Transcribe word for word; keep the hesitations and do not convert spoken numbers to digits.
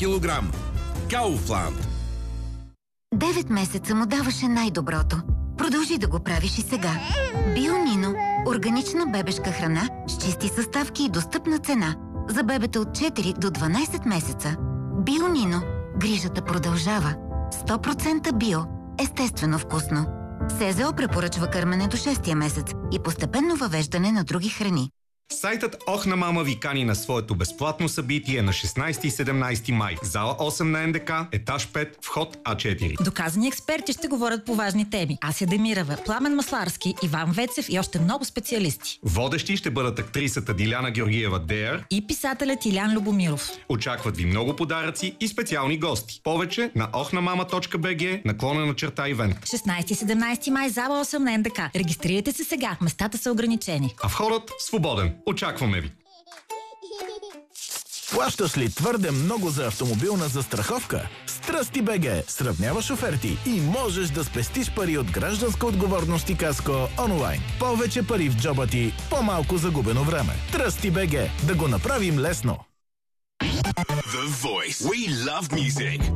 килограм. Кауфланд. Девет месеца му даваше най-доброто. Продължи да го правиш и сега. Бионино. Органична бебешка храна с чисти съставки и достъпна цена. За бебета от четири до дванайсет месеца. Бионино. Грижата продължава. сто процента био. Естествено вкусно. СЗО препоръчва кърмене до шестия месец и постепенно въвеждане на други храни. Сайтът Ох на мама ви кани на своето безплатно събитие на шестнайсети и седемнайсети май. Зала осем на НДК, етаж пет, вход А четири. Доказани експерти ще говорят по важни теми. Ася Демирова, Пламен Масларски, Иван Вецев и още много специалисти. Водещи ще бъдат актрисата Диляна Георгиева Деер и писателят Илян Любомиров. Очакват ви много подаръци и специални гости. Повече на охнамама точка би джи, наклона на черта ивент. шестнайсети и седемнайсети май, зала осем на НДК. Регистрирайте се сега, местата са ограничени. А входът свободен. Очакваме ви! Плащаш ли твърде много за автомобилна застраховка? Стръсти БГ сравняваш оферти и можеш да спестиш пари от Гражданска отговорност и каско онлайн. Повече пари в джоба ти, по-малко загубено време. Тръсти БГ, да го направим лесно. The Voice. We love music.